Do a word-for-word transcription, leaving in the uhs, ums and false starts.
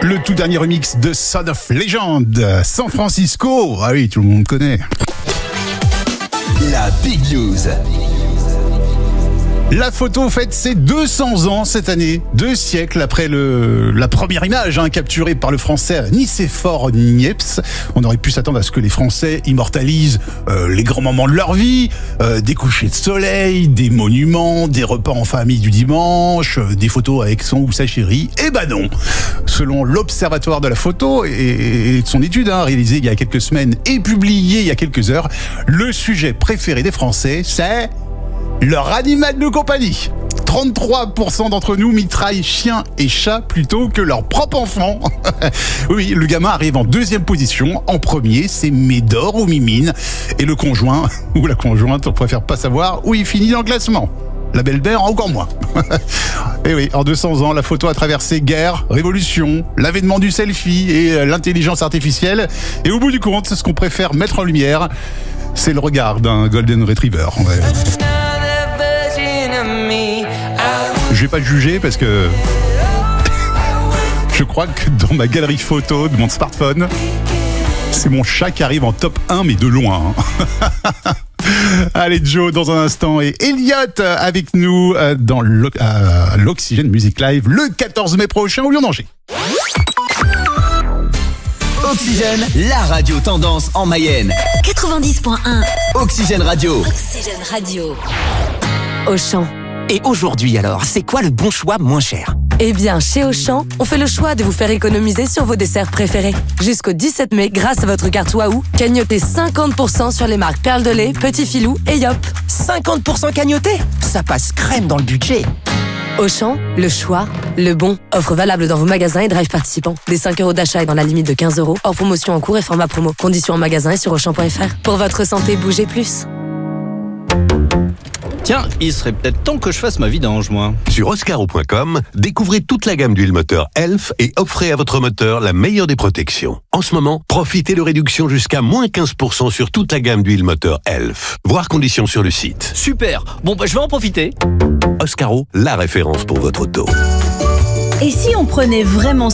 Le tout dernier remix de Son of Legend, San Francisco. Ah oui, tout le monde connaît. La Big News. La photo fête ses deux cents ans cette année, deux siècles après le, la première image hein, capturée par le français Nicéphore Niepce. On aurait pu s'attendre à ce que les Français immortalisent euh, les grands moments de leur vie, euh, des couchers de soleil, des monuments, des repas en famille du dimanche, euh, des photos avec son ou sa chérie. Eh ben non. Selon l'Observatoire de la photo et, et de son étude hein, réalisée il y a quelques semaines et publiée il y a quelques heures, le sujet préféré des Français, c'est leur animal de compagnie. trente-trois pour cent d'entre nous mitraillent chiens et chats plutôt que leur propre enfant. Oui, le gamin arrive en deuxième position. En premier, c'est Médor ou Mimine. Et le conjoint ou la conjointe, on préfère pas savoir où il finit dans le classement. La belle-mère, encore moins. Et oui, en deux cents ans, la photo a traversé guerre, révolution, l'avènement du selfie et l'intelligence artificielle. Et au bout du compte, ce qu'on préfère mettre en lumière, c'est le regard d'un Golden Retriever. Ouais. Je vais pas juger parce que je crois que dans ma galerie photo de mon smartphone, c'est mon chat qui arrive en top un, mais de loin. Allez, Joe, dans un instant, et Elliot avec nous dans l'Oxygène Music Live le quatorze mai prochain au Lyon-Danger. Oxygène, la radio tendance en Mayenne. quatre-vingt-dix point un. Oxygène Radio. Oxygène Radio. Auchan. Et aujourd'hui alors, c'est quoi le bon choix moins cher ? Eh bien, chez Auchan, on fait le choix de vous faire économiser sur vos desserts préférés. Jusqu'au dix-sept mai, grâce à votre carte Waouh, cagnotez cinquante pour cent sur les marques Perle de lait, Petit Filou et Yop. cinquante pour cent cagnoté ? Ça passe crème dans le budget. Auchan, le choix, le bon. Offre valable dans vos magasins et drive participants. Des cinq euros d'achat et dans la limite de quinze euros. Hors promotion en cours et format promo. Conditions en magasin et sur auchan point f r. Pour votre santé, bougez plus. Tiens, il serait peut-être temps que je fasse ma vidange, moi. Sur oscaro point com, découvrez toute la gamme d'huile moteur Elf et offrez à votre moteur la meilleure des protections. En ce moment, profitez de réductions jusqu'à moins quinze pour cent sur toute la gamme d'huile moteur Elf. Voir conditions sur le site. Super. Bon, bah, je vais en profiter. Oscaro, la référence pour votre auto. Et si on prenait vraiment